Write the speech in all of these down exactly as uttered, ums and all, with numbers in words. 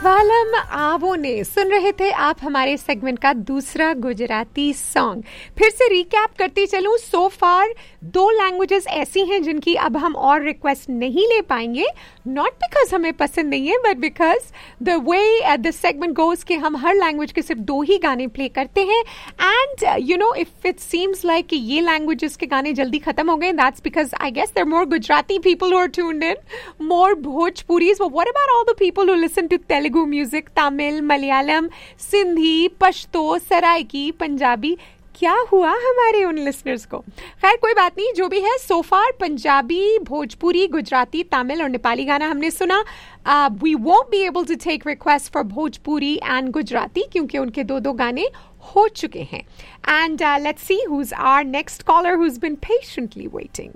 मलयालम आवो ने सुन रहे थे आप हमारे सेगमेंट का दूसरा गुजराती सॉन्ग। फिर से रिकैप करती चलूं, सो फार दो लैंग्वेजेस ऐसी हैं जिनकी अब हम और रिक्वेस्ट नहीं ले पाएंगे, नॉट बिकॉज हमें पसंद नहीं है but because the way the segment goes कि हम हर लैंग्वेज के सिर्फ दो ही गाने प्ले करते हैं। And you know if it seems like कि ये लैंग्वेजेस के गाने जल्दी खत्म हो गए, that's because I guess there more Gujarati people who are tuned in, more भोजपुरीज, but what about all the people who listen to Telugu music, Tamil, Malayalam, Sindhi, Pashto, Saraiki, Punjabi? क्या हुआ हमारे उन लिसनर्स को? खैर कोई बात नहीं, जो भी है सो फार पंजाबी, भोजपुरी, गुजराती, तमिल और नेपाली गाना हमने सुना। We won't be able to take request for Bhojpuri and Gujarati क्योंकि उनके दो दो गाने हो चुके हैं। And let's see who is our next collar who is been patiently waiting.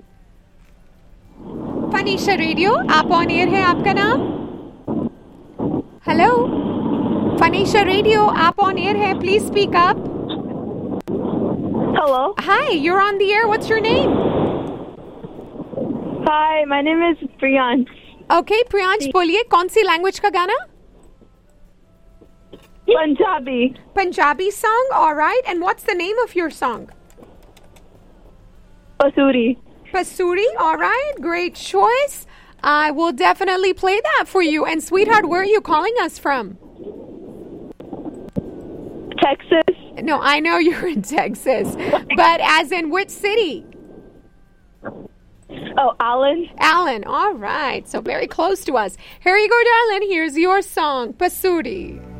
फनीशा radio, आप ऑन एयर है, आपका नाम? हेलो फनीशा रेडियो, आप ऑन एयर है, please speak up. Hello. Hi, you're on the air. What's your name? Hi, my name is Priyansh. Okay, Priyansh, बोलिए कौन सी language का गाना? Punjabi. Punjabi song, all right. And what's the name of your song? Pasuri. Pasuri, all right. Great choice. I will definitely play that for you. And sweetheart, where are you calling us from? Texas. No, I know you're in Texas, but as in which city? Oh, Allen. Allen, all right. So very close to us. Here you go, darling. Here's your song, Pasuri.